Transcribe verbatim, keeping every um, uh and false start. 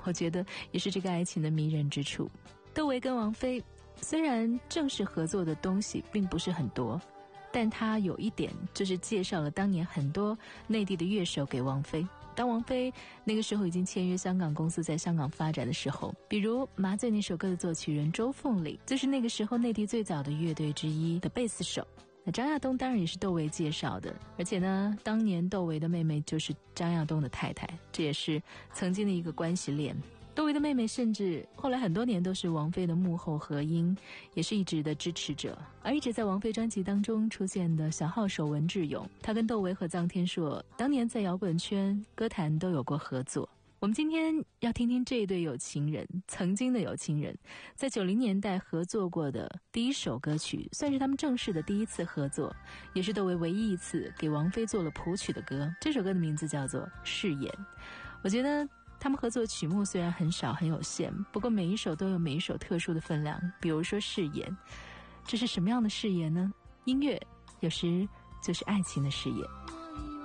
我觉得也是这个爱情的迷人之处。窦唯跟王菲虽然正式合作的东西并不是很多，但他有一点就是介绍了当年很多内地的乐手给王菲。当王菲那个时候已经签约香港公司在香港发展的时候，比如麻醉那首歌的作曲人周凤岭，就是那个时候内地最早的乐队之一的贝斯手。那张亚东当然也是窦唯介绍的，而且呢当年窦唯的妹妹就是张亚东的太太，这也是曾经的一个关系链。窦唯的妹妹甚至后来很多年都是王菲的幕后合音，也是一直的支持者。而一直在王菲专辑当中出现的小号手文志勇，他跟窦唯和臧天朔当年在摇滚圈歌坛都有过合作。我们今天要听听这一对有情人，曾经的有情人，在九零年代合作过的第一首歌曲，算是他们正式的第一次合作，也是窦唯唯一一次给王菲做了谱曲的歌。这首歌的名字叫做《誓言》。我觉得他们合作曲目虽然很少很有限，不过每一首都有每一首特殊的分量。比如说誓言，这是什么样的誓言呢？音乐有时就是爱情的誓言。